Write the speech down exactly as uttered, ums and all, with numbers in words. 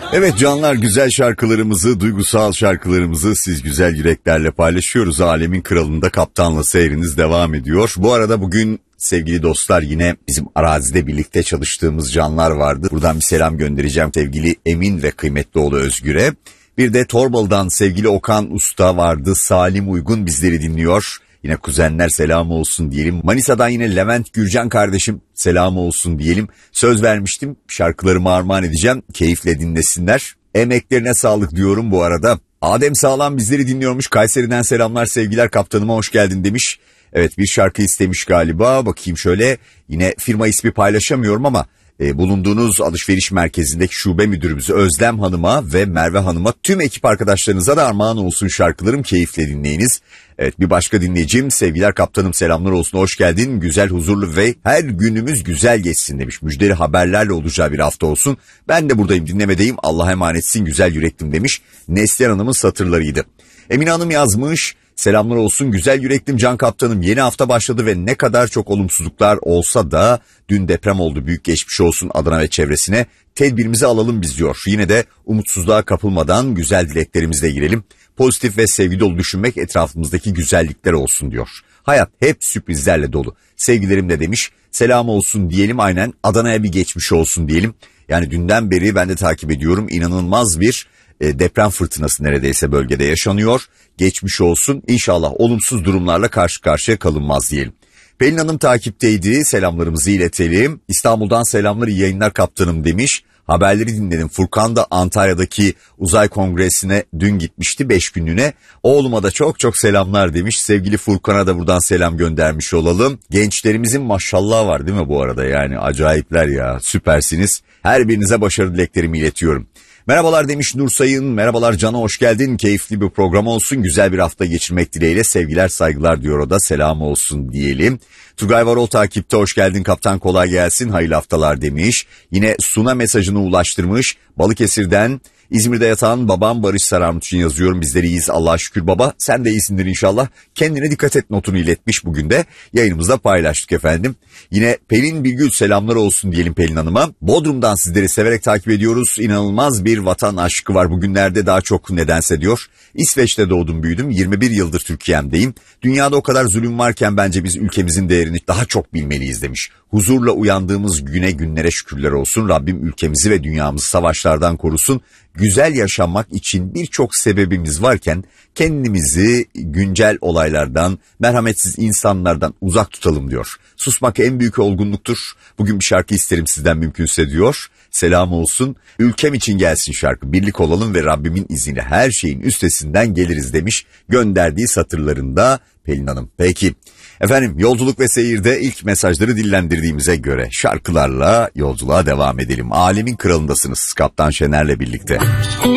Evet canlar, güzel şarkılarımızı, duygusal şarkılarımızı siz güzel yüreklerle paylaşıyoruz. Alemin Kralı'nda Kaptan'la seyriniz devam ediyor. Bu arada bugün sevgili dostlar yine bizim arazide birlikte çalıştığımız canlar vardı. Buradan bir selam göndereceğim sevgili Emin ve kıymetli oğlu Özgür'e. Bir de Torbalı'dan sevgili Okan Usta vardı. Salim Uygun bizleri dinliyor. Yine kuzenler selamı olsun diyelim. Manisa'dan yine Levent Gürcan kardeşim selamı olsun diyelim. Söz vermiştim, şarkılarımı armağan edeceğim. Keyifle dinlesinler. Emeklerine sağlık diyorum bu arada. Adem Sağlam bizleri dinliyormuş. Kayseri'den selamlar, sevgiler, kaptanıma hoş geldin demiş. Evet, bir şarkı istemiş galiba. Bakayım şöyle, yine firma ismi paylaşamıyorum ama e, bulunduğunuz alışveriş merkezindeki şube müdürümüz Özlem Hanım'a ve Merve Hanım'a, tüm ekip arkadaşlarınıza da armağan olsun şarkılarım, keyifle dinleyiniz. Evet, bir başka dinleyicim, sevgiler kaptanım selamlar olsun, hoş geldin, güzel, huzurlu ve her günümüz güzel geçsin demiş. Müjdeli haberlerle olacağı bir hafta olsun. Ben de buradayım, dinlemedeyim, Allah'a emanetsin güzel yüreklim demiş. Neslihan Hanım'ın satırlarıydı. Emine Hanım yazmış, selamlar olsun güzel yüreklim can kaptanım, yeni hafta başladı ve ne kadar çok olumsuzluklar olsa da dün deprem oldu, büyük geçmiş olsun Adana ve çevresine, tedbirimizi alalım biz diyor. Yine de umutsuzluğa kapılmadan güzel dileklerimizle girelim. Pozitif ve sevgi dolu düşünmek, etrafımızdaki güzellikler olsun diyor. Hayat hep sürprizlerle dolu. Sevgilerim de demiş. Selam olsun diyelim, aynen Adana'ya bir geçmiş olsun diyelim. Yani dünden beri ben de takip ediyorum. İnanılmaz bir e, deprem fırtınası neredeyse bölgede yaşanıyor. Geçmiş olsun. İnşallah olumsuz durumlarla karşı karşıya kalınmaz diyelim. Pelin Hanım takipteydi. Selamlarımızı iletelim. İstanbul'dan selamlar, iyi yayınlar kaptanım demiş. Haberleri dinledim. Furkan da Antalya'daki uzay kongresine dün gitmişti beş günlüğüne. Oğluma da çok çok selamlar demiş. Sevgili Furkan'a da buradan selam göndermiş olalım. Gençlerimizin maşallahı var değil mi bu arada, yani acayipler ya, süpersiniz. Her birinize başarı dileklerimi iletiyorum. Merhabalar demiş Nursayın. Merhabalar Can'a, hoş geldin. Keyifli bir program olsun. Güzel bir hafta geçirmek dileğiyle sevgiler saygılar diyor o da. Selam olsun diyelim. Turgay Varol takipte, hoş geldin kaptan, kolay gelsin. Hayırlı haftalar demiş. Yine Suna mesajını ulaştırmış. Balıkesir'den İzmir'de yatan babam Barış Sararmut için yazıyorum. Bizleri iyiyiz Allah'a şükür baba. Sen de iyisindir inşallah. Kendine dikkat et notunu iletmiş, bugün de yayınımızda paylaştık efendim. Yine Pelin Bilgül selamlar olsun diyelim Pelin Hanım'a. Bodrum'dan sizleri severek takip ediyoruz. İnanılmaz bir vatan aşkı var bugünlerde, daha çok nedense diyor. İsveç'te doğdum büyüdüm. yirmi bir yıldır Türkiye'mdeyim. Dünyada o kadar zulüm varken bence biz ülkemizin değerini daha çok bilmeliyiz demiş. Huzurla uyandığımız güne günlere şükürler olsun. Rabbim ülkemizi ve dünyamızı savaşlardan korusun. Güzel yaşamak için birçok sebebimiz varken kendimizi güncel olaylardan, merhametsiz insanlardan uzak tutalım diyor. Susmak en büyük olgunluktur. Bugün bir şarkı isterim sizden mümkünse diyor. Selam olsun. Ülkem için gelsin şarkı. Birlik olalım ve Rabbimin izniyle her şeyin üstesinden geliriz demiş gönderdiği satırlarında Pelin Hanım. Peki efendim, yolculuk ve seyirde ilk mesajları dillendirdiğimize göre şarkılarla yolculuğa devam edelim. Alemin Kralı'ndasınız Kaptan Şener'le birlikte.